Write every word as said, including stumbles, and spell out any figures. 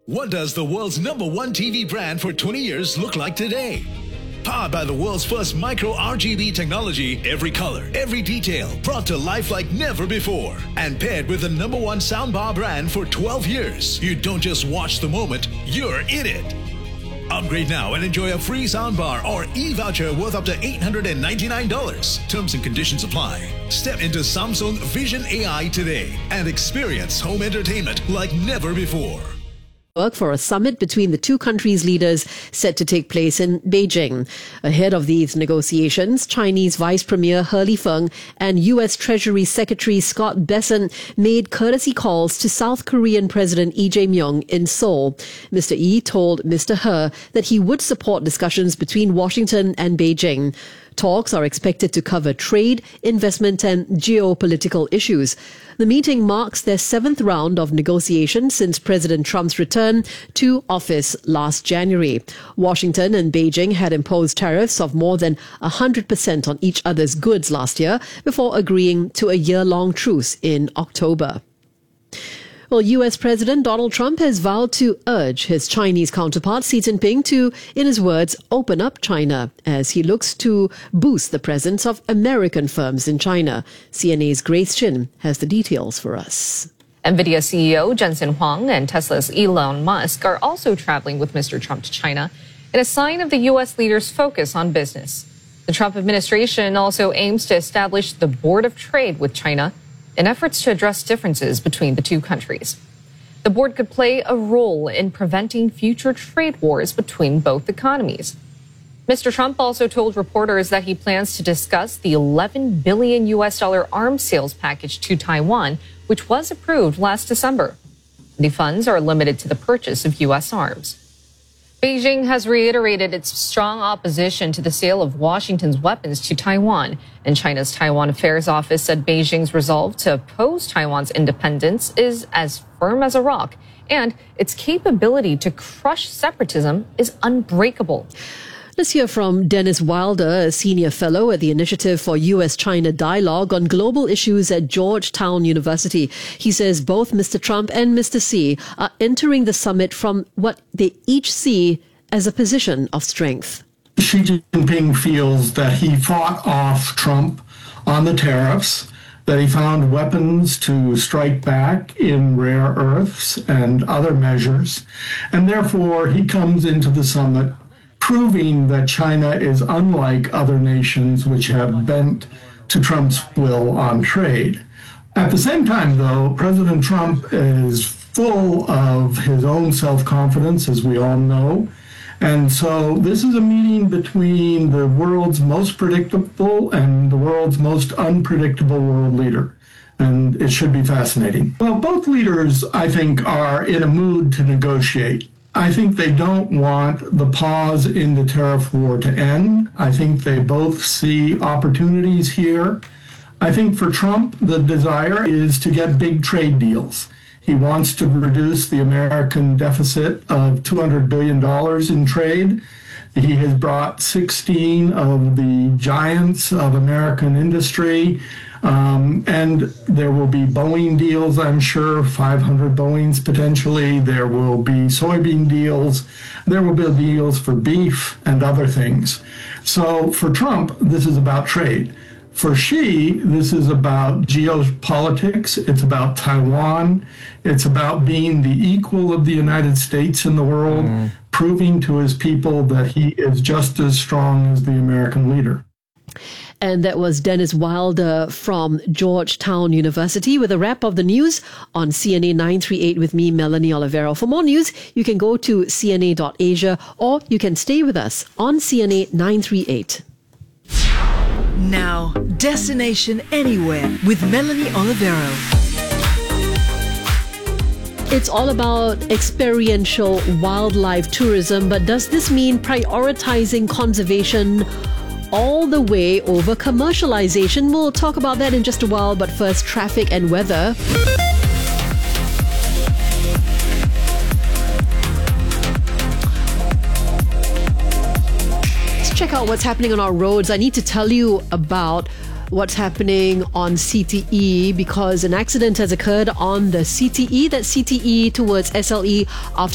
What does the world's number one T V brand for twenty years look like today? Powered by the world's first micro R G B technology, every color, every detail brought to life like never before. And paired with the number one soundbar brand for twelve years. You don't just watch the moment, you're in it. Upgrade now and enjoy a free soundbar or e-voucher worth up to eight hundred ninety-nine dollars. Terms and conditions apply. Step into Samsung Vision A I today and experience home entertainment like never before. Work for a summit between the two countries' leaders set to take place in Beijing. Ahead of these negotiations, Chinese Vice Premier He Lifeng and U S Treasury Secretary Scott Bessent made courtesy calls to South Korean President Lee Jae-myung in Seoul. Mister Yi told Mister He that he would support discussions between Washington and Beijing. Talks are expected to cover trade, investment and geopolitical issues. The meeting marks their seventh round of negotiations since President Trump's return to office last January. Washington and Beijing had imposed tariffs of more than one hundred percent on each other's goods last year before agreeing to a year-long truce in October. Well, U S President Donald Trump has vowed to urge his Chinese counterpart Xi Jinping to, in his words, open up China as he looks to boost the presence of American firms in China. C N A's Grace Chin has the details for us. NVIDIA C E O Jensen Huang and Tesla's Elon Musk are also traveling with Mister Trump to China in a sign of the U S leader's focus on business. The Trump administration also aims to establish the Board of Trade with China in efforts to address differences between the two countries. The board could play a role in preventing future trade wars between both economies. Mister Trump also told reporters that he plans to discuss the eleven billion U S dollar arms sales package to Taiwan, which was approved last December. The funds are limited to the purchase of U S arms. Beijing has reiterated its strong opposition to the sale of Washington's weapons to Taiwan, and China's Taiwan Affairs Office said Beijing's resolve to oppose Taiwan's independence is as firm as a rock, and its capability to crush separatism is unbreakable. Let's hear from Dennis Wilder, a senior fellow at the Initiative for U S-China Dialogue on Global Issues at Georgetown University. He says both Mister Trump and Mister Xi are entering the summit from what they each see as a position of strength. Xi Jinping feels that he fought off Trump on the tariffs, that he found weapons to strike back in rare earths and other measures, and therefore he comes into the summit proving that China is unlike other nations which have bent to Trump's will on trade. At the same time, though, President Trump is full of his own self-confidence, as we all know. And so this is a meeting between the world's most predictable and the world's most unpredictable world leader. And it should be fascinating. Well, both leaders, I think, are in a mood to negotiate. I think they don't want the pause in the tariff war to end. I think they both see opportunities here. I think for Trump, the desire is to get big trade deals. He wants to reduce the American deficit of two hundred billion dollars in trade. He has brought sixteen of the giants of American industry. Um, and there will be Boeing deals, I'm sure, five hundred Boeings potentially. There will be soybean deals. There will be deals for beef and other things. So for Trump, this is about trade. For Xi, this is about geopolitics. It's about Taiwan. It's about being the equal of the United States in the world, mm. proving to his people that he is just as strong as the American leader. And that was Dennis Wilder from Georgetown University with a wrap of the news on C N A nine thirty-eight with me, Melanie Olivero. For more news, you can go to c n a dot asia or you can stay with us on C N A nine thirty-eight. Now, Destination Anywhere with Melanie Olivero. It's all about experiential wildlife tourism, but does this mean prioritizing conservation all the way over commercialization? We'll talk about that in just a while, but first, traffic and weather. Let's check out what's happening on our roads. I need to tell you about what's happening on C T E because an accident has occurred on the C T E, that's C T E towards S L E after